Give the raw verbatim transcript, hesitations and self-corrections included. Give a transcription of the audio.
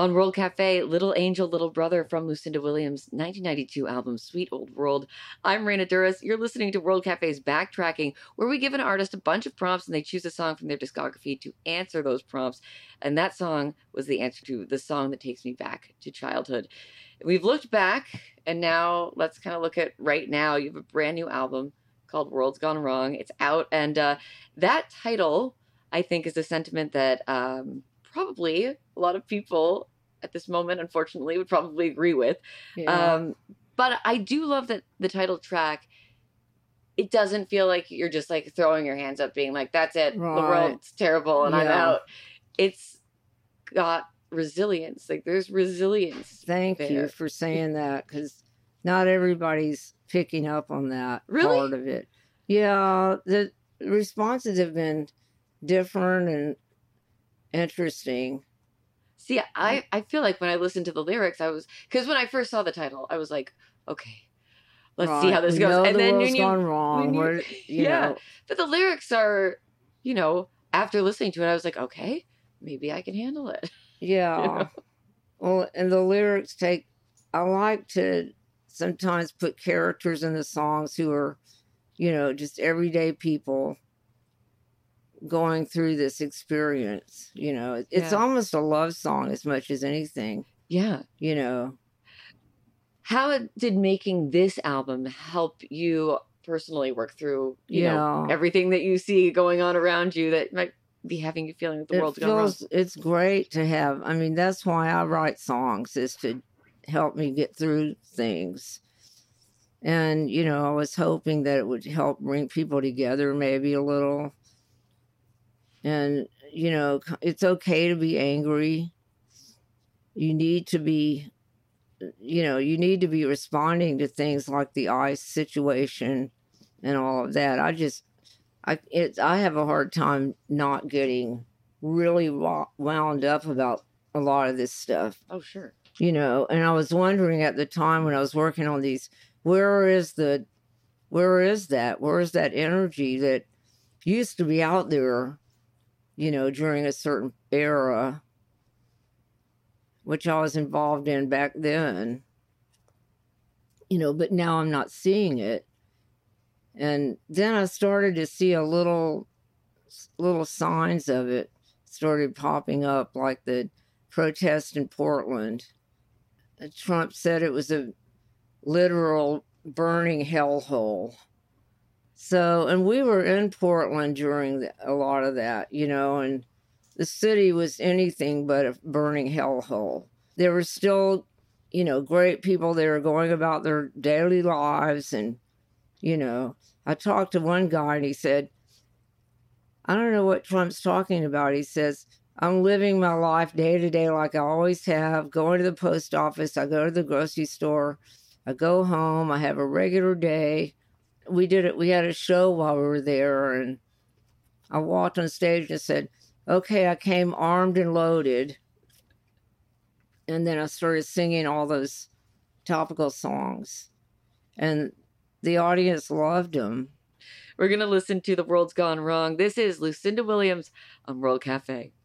On World Cafe, Little Angel, Little Brother from Lucinda Williams' nineteen ninety-two album, Sweet Old World. I'm Raina Duras. You're listening to World Cafe's Backtracking, where we give an artist a bunch of prompts and they choose a song from their discography to answer those prompts. And that song was the answer to the song that takes me back to childhood. We've looked back, and now let's kind of look at right now. You have a brand new album called World's Gone Wrong. It's out, and uh, that title, I think, is a sentiment that um, probably a lot of people at this moment, unfortunately, would probably agree with. Yeah. Um, but I do love that the title track, it doesn't feel like you're just like throwing your hands up being like, that's it, Right. the world's terrible and I'm Yeah. out. It's got resilience. Like there's resilience. Thank there. you for saying that, because not everybody's picking up on that Really? part of it. Yeah, the responses have been different and interesting. See, I, I feel like when I listened to the lyrics, I was, because when I first saw the title, I was like, okay, let's see Right. how this We goes. know And the then world's when you, gone wrong. when you- We're, you yeah. know, But the lyrics are, you know, after listening to it, I was like, okay, maybe I can handle it. yeah. You know? Well, and the lyrics take, I like to sometimes put characters in the songs who are, you know, just everyday people going through this experience. You know, it's Yeah. almost a love song as much as anything, Yeah. you know. How did making this album help you personally work through, you know, Yeah. everything that you see going on around you that might be having you feeling that the It world's gone wrong? feels, it's great to have, I mean, that's why I write songs, is to help me get through things. And, you know, I was hoping that it would help bring people together maybe a little. And, you know, it's okay to be angry. You need to be, you know, you need to be responding to things like the ICE situation and all of that. I just, I, it, I have a hard time not getting really wound up about a lot of this stuff. Oh, sure. You know, and I was wondering at the time when I was working on these, where is the, where is that? Where is that energy that used to be out there, you know, during a certain era, which I was involved in back then, you know, but now I'm not seeing it. And then I started to see a little, little signs of it started popping up, like the protest in Portland. Trump said it was a literal burning hellhole. So, and we were in Portland during the, a lot of that, you know, and the city was anything but a burning hellhole. There were still, you know, great people there going about their daily lives. And, you know, I talked to one guy and he said, I don't know what Trump's talking about. He says, I'm living my life day to day like I always have, going to the post office, I go to the grocery store, I go home, I have a regular day. We did it. We had a show while we were there, and I walked on stage and said, okay, I came armed and loaded. And then I started singing all those topical songs, and the audience loved them. We're going to listen to The World's Gone Wrong. This is Lucinda Williams on World Cafe.